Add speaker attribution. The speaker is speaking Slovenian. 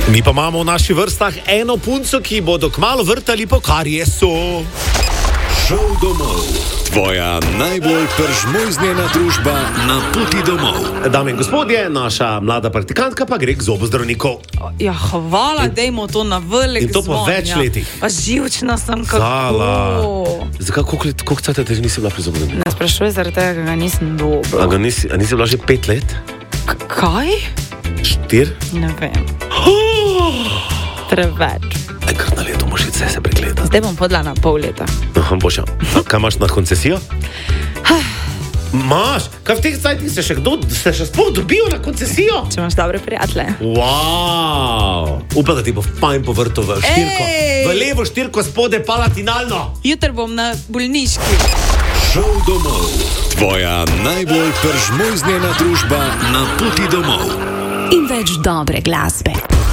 Speaker 1: Mi pa imamo v naših vrstah eno punco, ki bodo kmalu vrtali po kariesu.
Speaker 2: Šel domov. Tvoja najbolj peržmojznjena družba na poti domov.
Speaker 1: Dame in gospodje, naša mlada praktikantka pa gre k zobozdravniku.
Speaker 3: Ja, hvala, dajmo to na velik
Speaker 1: In to po
Speaker 3: zvon,
Speaker 1: več letih.
Speaker 3: Pa živčna sem kako.
Speaker 1: Zala. Zakaj, koliko cajta te že nisi bila pri zobozdravniku?
Speaker 3: Ne sprašuj zaradi tega, ker ga nisem dobro.
Speaker 1: A nisi bila že 5 let?
Speaker 3: Kaj?
Speaker 1: 4?
Speaker 3: Ne vem. Preveč.
Speaker 1: Enkrat na leto mošice se pregleda.
Speaker 3: Zdaj bom podla na pol leta.
Speaker 1: Aha, boš ja. Kaj imaš na koncesijo? Maš? Kaj v teh cajtih se še sploh dobijo na koncesijo?
Speaker 3: Če imaš dobre prijatelje.
Speaker 1: Wow. Upam, da ti bo fajn povrto v štirko.
Speaker 3: Ej!
Speaker 1: V levo štirko spode palatinalno.
Speaker 3: Jutri bom na bolniški.
Speaker 2: Šel domov. Tvoja najbolj peržmojznjena družba na poti domov.
Speaker 4: In več dobre glasbe.